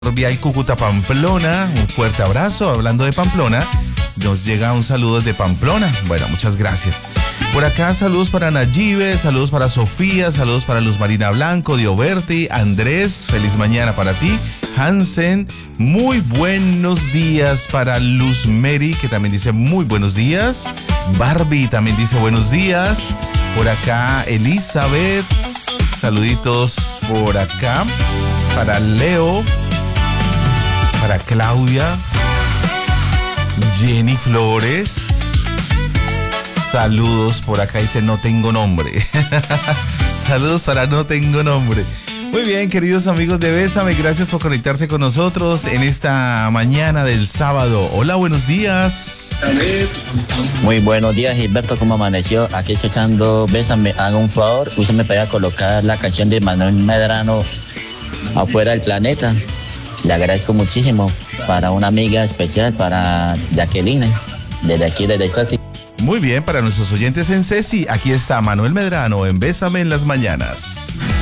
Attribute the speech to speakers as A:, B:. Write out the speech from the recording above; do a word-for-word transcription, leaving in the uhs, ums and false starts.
A: Vía y Cúcuta, Pamplona, un fuerte abrazo. Hablando de Pamplona, nos llega un saludo desde Pamplona. Bueno, muchas gracias. Por acá, saludos para Nayibe, saludos para Sofía, saludos para Luz Marina Blanco, Dioberti, Andrés, feliz mañana para ti. Hansen, muy buenos días para Luz Mary, que también dice muy buenos días. Barbie también dice buenos días. Por acá, Elizabeth, saluditos por acá. Para Leo, para Claudia, Jenny Flores, saludos por acá, dice no tengo nombre. Saludos para no tengo nombre. Muy bien, queridos amigos de Bésame, gracias por conectarse con nosotros en esta mañana del sábado. Hola, buenos días.
B: Muy buenos días, Gilberto, ¿cómo amaneció? Aquí estoy echando Bésame, haga un favor, usted me puede colocar la canción de Manuel Medrano, Afuera del Planeta. Le agradezco muchísimo. Para una amiga especial, para Jacqueline, desde aquí, desde Ceci.
A: Muy bien, para nuestros oyentes en Ceci, aquí está Manuel Medrano en Bésame en las mañanas.